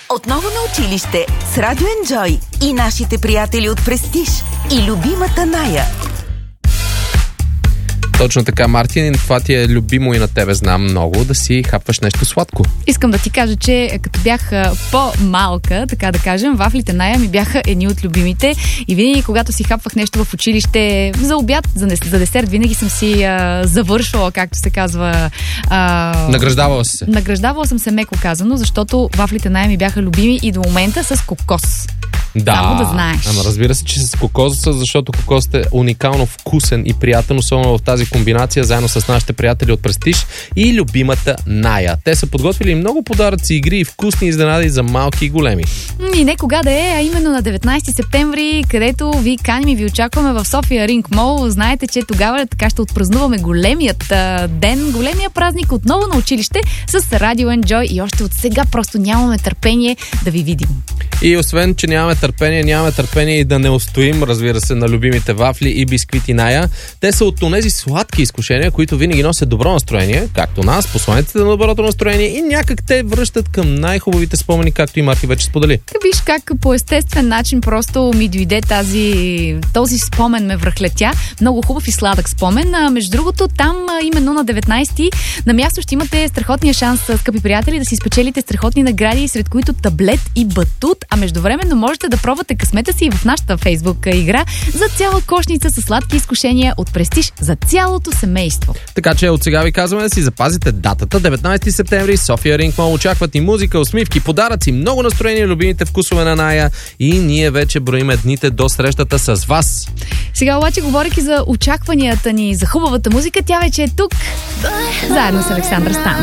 Отново на училище с Радио Enjoy и нашите приятели от Престиж и любимата Ная. Точно така, Мартин, това ти е любимо и на тебе знам много, да си хапваш нещо сладко. Искам да ти кажа, че като бях по-малка, така да кажем, вафлите Ная ми бяха едни от любимите и винаги, когато си хапвах нещо в училище за обяд, за десерт, винаги съм си завършвала, както се казва. Награждавала си се? Награждавала съм се, меко казано, защото вафлите Ная ми бяха любими и до момента с кокос. Да, само да знаеш. Ама разбира се, че с кокоса, защото кокосът е уникално вкусен и приятен, особено в тази комбинация, заедно с нашите приятели от Престиж и любимата Ная. Те са подготвили много подаръци, игри и вкусни изненади за малки и големи. И не кога да е, а именно на 19 септември, където ви каним и ви очакваме в София Ринг Мол. Знаете, че тогава така ще отпразнуваме големият ден, големия празник отново на училище с Радио Enjoy и още от сега просто нямаме търпение да ви видим. И освен, че нямаме търпение и да не устоим, разбира се, на любимите вафли и бисквити Ная. Те са от онези сладки изкушения, които винаги носят добро настроение, както нас, посланиците на доброто настроение, и някак те връщат към най-хубавите спомени, както и Марти вече сподели. Виж как по естествен начин просто ми дойде този спомен ме връхлетя. Много хубав и сладък спомен. Между другото, там именно на 19 на място ще имате страхотния шанс, скъпи приятели, да си спечелите страхотни награди, сред които таблет и батут, а междувременно можете да пробвате късмета си и в нашата Фейсбук игра за цяла кошница с сладки изкушения от Престиж за цялото семейство. Така че от сега ви казваме да си запазите датата. 19 септември, София Ринг Мол. Очакват и музика, усмивки, подаръци, много настроение, любимите вкусове на Ная и ние вече броиме дните до срещата с вас. Сега обаче, говорейки за очакванията ни за хубавата музика, тя вече е тук, заедно с Александър Стан.